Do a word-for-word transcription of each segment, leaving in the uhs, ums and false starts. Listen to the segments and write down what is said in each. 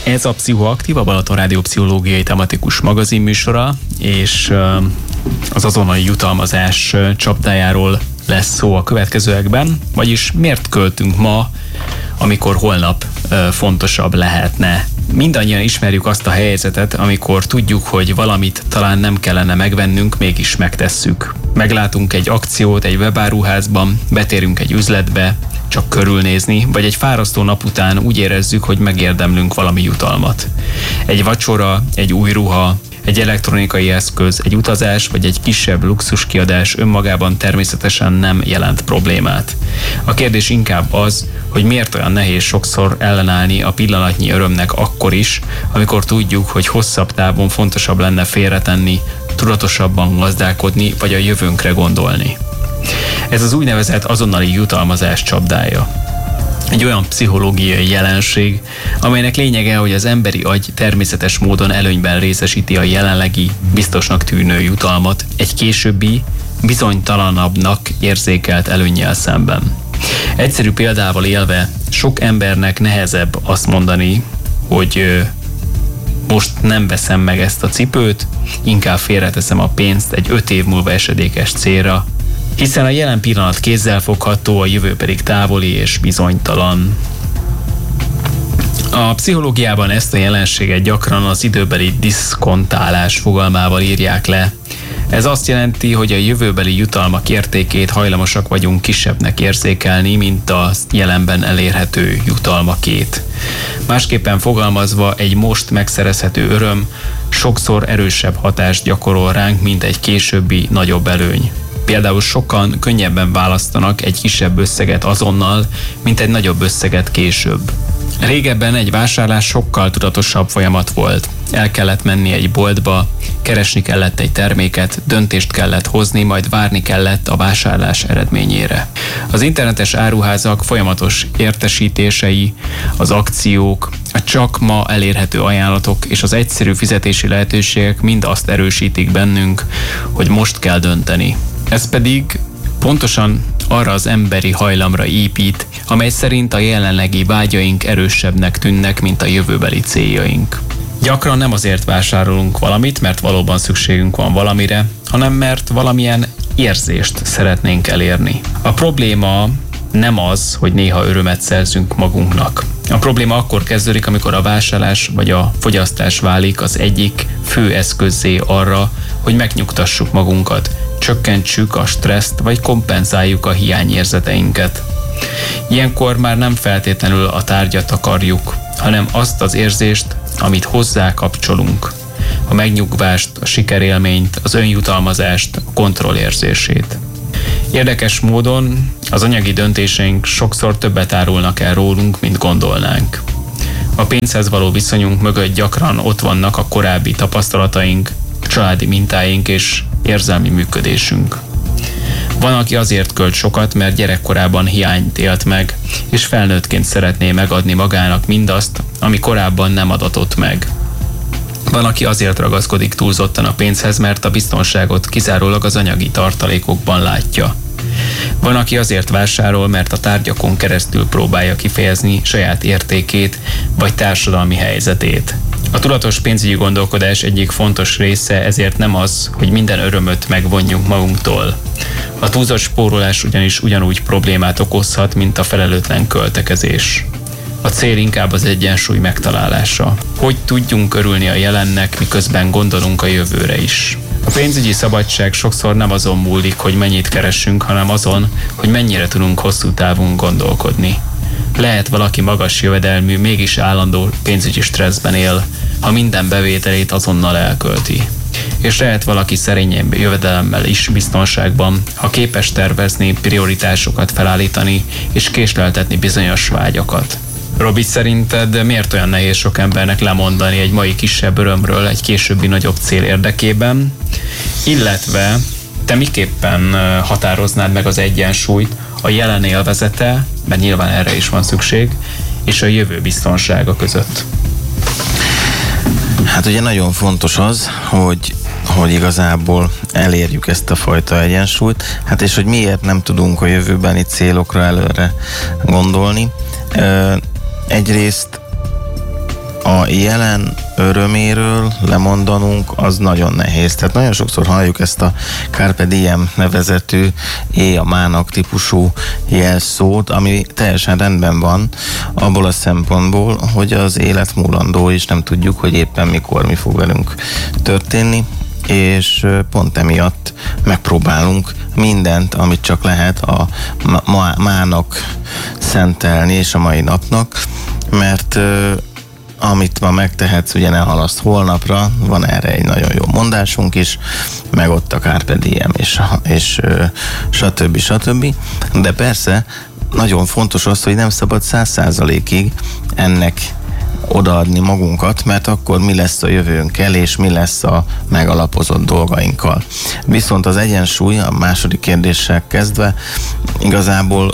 Ez a Pszichoaktív, a Balaton Rádió pszichológiai tematikus magazinműsora, és az azonnali jutalmazás csapdájáról lesz szó a következőekben, vagyis miért költünk ma, amikor holnap fontosabb lehetne. Mindannyian ismerjük azt a helyzetet, amikor tudjuk, hogy valamit talán nem kellene megvennünk, mégis megtesszük. Meglátunk egy akciót egy webáruházban, betérünk egy üzletbe, csak körülnézni, vagy egy fárasztó nap után úgy érezzük, hogy megérdemlünk valami jutalmat. Egy vacsora, egy új ruha, egy elektronikai eszköz, egy utazás vagy egy kisebb luxuskiadás önmagában természetesen nem jelent problémát. A kérdés inkább az, hogy miért olyan nehéz sokszor ellenállni a pillanatnyi örömnek akkor is, amikor tudjuk, hogy hosszabb távon fontosabb lenne félretenni, tudatosabban gazdálkodni vagy a jövőnkre gondolni. Ez az úgynevezett azonnali jutalmazás csapdája. Egy olyan pszichológiai jelenség, amelynek lényege, hogy az emberi agy természetes módon előnyben részesíti a jelenlegi, biztosnak tűnő jutalmat egy későbbi, bizonytalanabbnak érzékelt előnnyel szemben. Egyszerű példával élve, sok embernek nehezebb azt mondani, hogy most nem veszem meg ezt a cipőt, inkább félreteszem a pénzt egy öt év múlva esedékes célra, hiszen a jelen pillanat kézzelfogható, a jövő pedig távoli és bizonytalan. A pszichológiában ezt a jelenséget gyakran az időbeli diszkontálás fogalmával írják le. Ez azt jelenti, hogy a jövőbeli jutalmak értékét hajlamosak vagyunk kisebbnek érzékelni, mint a jelenben elérhető jutalmakét. Másképpen fogalmazva, egy most megszerezhető öröm sokszor erősebb hatást gyakorol ránk, mint egy későbbi nagyobb előny. Például sokan könnyebben választanak egy kisebb összeget azonnal, mint egy nagyobb összeget később. Régebben egy vásárlás sokkal tudatosabb folyamat volt. El kellett menni egy boltba, keresni kellett egy terméket, döntést kellett hozni, majd várni kellett a vásárlás eredményére. Az internetes áruházak folyamatos értesítései, az akciók, a csak ma elérhető ajánlatok és az egyszerű fizetési lehetőségek mind azt erősítik bennünk, hogy most kell dönteni. Ez pedig pontosan arra az emberi hajlamra épít, amely szerint a jelenlegi vágyaink erősebbnek tűnnek, mint a jövőbeli céljaink. Gyakran nem azért vásárolunk valamit, mert valóban szükségünk van valamire, hanem mert valamilyen érzést szeretnénk elérni. A probléma nem az, hogy néha örömet szerzünk magunknak. A probléma akkor kezdődik, amikor a vásárlás vagy a fogyasztás válik az egyik fő eszközzé arra, hogy megnyugtassuk magunkat, csökkentsük a stresszt, vagy kompenzáljuk a hiányérzeteinket. Ilyenkor már nem feltétlenül a tárgyat akarjuk, hanem azt az érzést, amit hozzá kapcsolunk. A megnyugvást, a sikerélményt, az önjutalmazást, a kontrollérzését. Érdekes módon az anyagi döntéseink sokszor többet árulnak el rólunk, mint gondolnánk. A pénzhez való viszonyunk mögött gyakran ott vannak a korábbi tapasztalataink, családi mintáink és érzelmi működésünk. Van, aki azért költ sokat, mert gyerekkorában hiányt élt meg, és felnőttként szeretné megadni magának mindazt, ami korábban nem adatott meg. Van, aki azért ragaszkodik túlzottan a pénzhez, mert a biztonságot kizárólag az anyagi tartalékokban látja. Van, aki azért vásárol, mert a tárgyakon keresztül próbálja kifejezni saját értékét vagy társadalmi helyzetét. A tudatos pénzügyi gondolkodás egyik fontos része ezért nem az, hogy minden örömöt megvonjunk magunktól. A túlzott spórolás ugyanis ugyanúgy problémát okozhat, mint a felelőtlen költekezés. A cél inkább az egyensúly megtalálása. Hogy tudjunk örülni a jelennek, miközben gondolunk a jövőre is. A pénzügyi szabadság sokszor nem azon múlik, hogy mennyit keresünk, hanem azon, hogy mennyire tudunk hosszú távon gondolkodni. Lehet valaki magas jövedelmű, mégis állandó pénzügyi stresszben él, ha minden bevételét azonnal elkölti. És lehet valaki szerényebb jövedelemmel is biztonságban, ha képes tervezni, prioritásokat felállítani és késleltetni bizonyos vágyakat. Robi, szerinted miért olyan nehéz sok embernek lemondani egy mai kisebb örömről egy későbbi nagyobb cél érdekében, illetve te miképpen határoznád meg az egyensúlyt a jelen élvezete, mert nyilván erre is van szükség, és a jövő biztonsága között? Hát ugye nagyon fontos az, hogy, hogy igazából elérjük ezt a fajta egyensúlyt, hát és hogy miért nem tudunk a jövőbeni célokra előre gondolni. Egyrészt a jelen öröméről lemondanunk, az nagyon nehéz. Tehát nagyon sokszor halljuk ezt a Carpe Diem nevezetű éj a mának típusú jelszót, ami teljesen rendben van abból a szempontból, hogy az élet múlandó, és nem tudjuk, hogy éppen mikor mi fog velünk történni, és pont emiatt megpróbálunk mindent, amit csak lehet a mának szentelni, és a mai napnak, mert amit ma megtehetsz, ugye ne halaszt holnapra, van erre egy nagyon jó mondásunk is, meg ott a Carpe Diem, és, és stb. stb. De persze nagyon fontos az, hogy nem szabad száz százalékig ennek odaadni magunkat, mert akkor mi lesz a jövőnkkel, és mi lesz a megalapozott dolgainkkal. Viszont az egyensúly, a második kérdéssel kezdve, igazából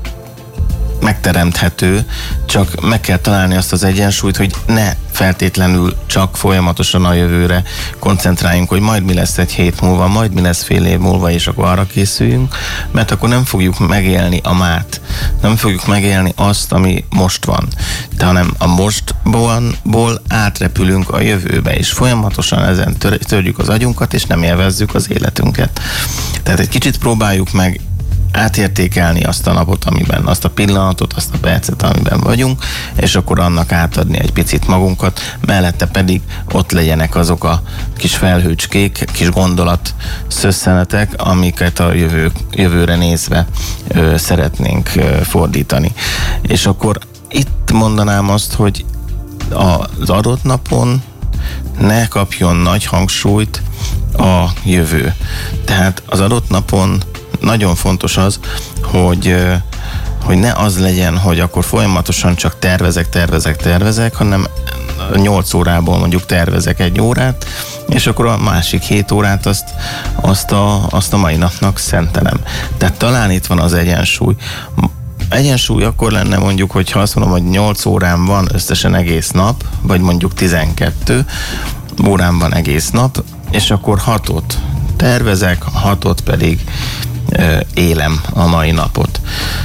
megteremthető, csak meg kell találni azt az egyensúlyt, hogy ne feltétlenül csak folyamatosan a jövőre koncentráljunk, hogy majd mi lesz egy hét múlva, majd mi lesz fél év múlva, és akkor arra készüljünk, mert akkor nem fogjuk megélni a mát, nem fogjuk megélni azt, ami most van, de hanem a mostból átrepülünk a jövőbe, és folyamatosan ezen tör- törjük az agyunkat, és nem élvezzük az életünket. Tehát egy kicsit próbáljuk meg átértékelni azt a napot, amiben, azt a pillanatot, azt a percet, amiben vagyunk, és akkor annak átadni egy picit magunkat, mellette pedig ott legyenek azok a kis felhőcskék, kis gondolat szösszenetek, amiket a jövő, jövőre nézve ö, szeretnénk ö, fordítani. És akkor itt mondanám azt, hogy az adott napon ne kapjon nagy hangsúlyt a jövő. Tehát az adott napon nagyon fontos az, hogy, hogy ne az legyen, hogy akkor folyamatosan csak tervezek, tervezek, tervezek, hanem nyolc órából mondjuk tervezek egy órát, és akkor a másik hét órát azt, azt, a, azt a mai napnak szentelem. Tehát talán itt van az egyensúly. Egyensúly akkor lenne mondjuk, hogyha azt mondom, hogy nyolc órám van összesen egész nap, vagy mondjuk tizenkettő órám van egész nap, és akkor hatot tervezek, hatot pedig élem a mai napot.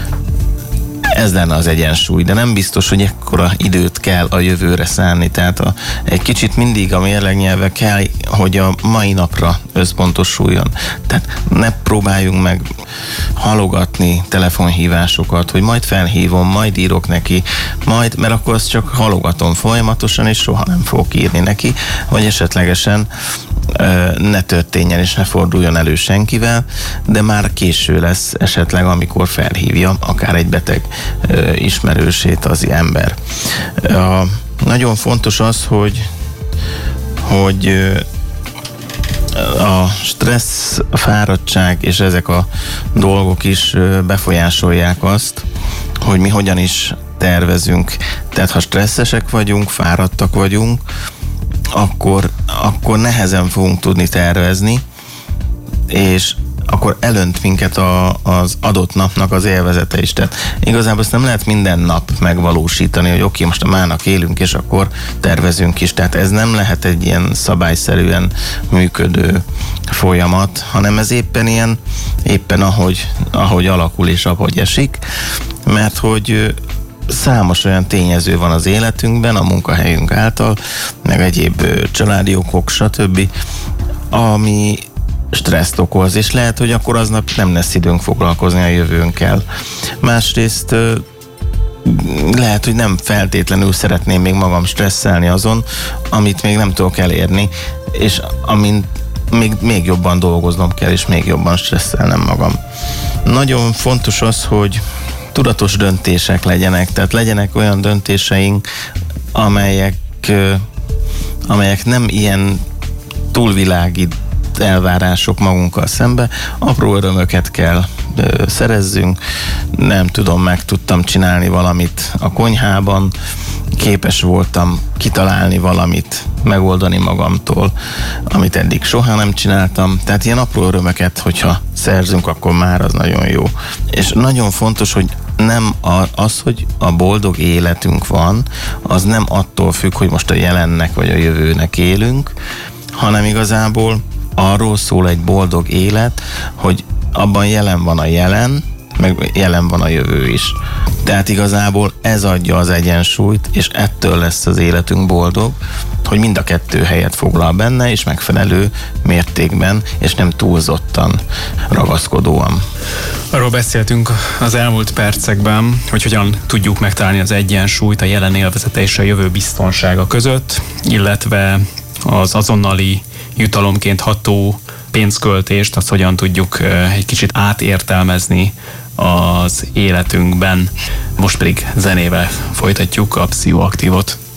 Ez lenne az egyensúly, de nem biztos, hogy ekkora időt kell a jövőre szánni, tehát a, egy kicsit mindig a mérlegnyelve kell, hogy a mai napra összpontosuljon. Tehát ne próbáljunk meg halogatni telefonhívásokat, hogy majd felhívom, majd írok neki, majd, mert akkor azt csak halogatom folyamatosan, és soha nem fogok írni neki, vagy esetlegesen ne történjen és ne forduljon elő senkivel, de már késő lesz esetleg, amikor felhívja akár egy beteg ismerősét az ember. Nagyon fontos az, hogy, hogy a stressz, a fáradtság és ezek a dolgok is befolyásolják azt, hogy mi hogyan is tervezünk. Tehát ha stresszesek vagyunk, fáradtak vagyunk, akkor, akkor nehezen fogunk tudni tervezni, és akkor elönt minket a, az adott napnak az élvezete is. Tehát igazából ezt nem lehet minden nap megvalósítani, hogy oké, most a mának élünk, és akkor tervezünk is. Tehát ez nem lehet egy ilyen szabályszerűen működő folyamat, hanem ez éppen ilyen, éppen ahogy, ahogy alakul és ahogy esik, mert hogy számos olyan tényező van az életünkben, a munkahelyünk által, meg egyéb családi okok, stb., ami stresszt okoz, és lehet, hogy akkor aznap nem lesz időnk foglalkozni a jövőnkkel. Másrészt lehet, hogy nem feltétlenül szeretném még magam stresszelni azon, amit még nem tudok elérni, és amint még, még jobban dolgoznom kell, és még jobban stresszelnem magam. Nagyon fontos az, hogy tudatos döntések legyenek, tehát legyenek olyan döntéseink, amelyek, amelyek nem ilyen túlvilági elvárások magunkkal szembe, apró örömöket kell ö, szerezzünk, nem tudom, meg tudtam csinálni valamit a konyhában, képes voltam kitalálni valamit, megoldani magamtól, amit eddig soha nem csináltam. Tehát ilyen apró örömöket, hogyha szerzünk, akkor már az nagyon jó. És nagyon fontos, hogy nem az, hogy a boldog életünk van, az nem attól függ, hogy most a jelennek vagy a jövőnek élünk, hanem igazából arról szól egy boldog élet, hogy abban jelen van a jelen, meg jelen van a jövő is. Tehát igazából ez adja az egyensúlyt, és ettől lesz az életünk boldog, hogy mind a kettő helyet foglal benne, és megfelelő mértékben, és nem túlzottan ragaszkodóan. Arról beszéltünk az elmúlt percekben, hogy hogyan tudjuk megtalálni az egyensúlyt a jelen élvezete és a jövő biztonsága között, illetve az azonnali jutalomként ható pénzköltést, azt hogyan tudjuk egy kicsit átértelmezni az életünkben. Most pedig zenével folytatjuk a Pszichoaktívot.